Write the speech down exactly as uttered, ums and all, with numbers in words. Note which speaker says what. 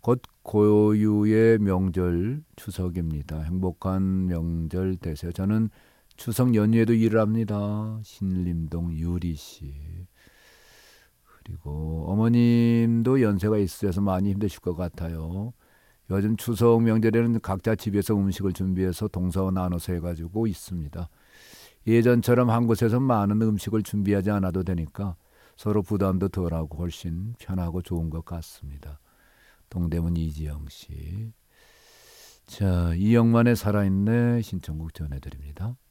Speaker 1: 곧 고유의 명절 추석입니다. 행복한 명절 되세요. 저는 추석 연휴에도 일을 합니다. 신림동 유리씨. 그리고 어머님도 연세가 있으셔서 많이 힘드실 것 같아요. 요즘 추석 명절에는 각자 집에서 음식을 준비해서 동서와 나눠서 해가지고 있습니다. 예전처럼 한 곳에서 많은 음식을 준비하지 않아도 되니까 서로 부담도 덜하고 훨씬 편하고 좋은 것 같습니다. 동대문 이지영 씨. 자, 이영만의 살아있네 신청곡 전해드립니다.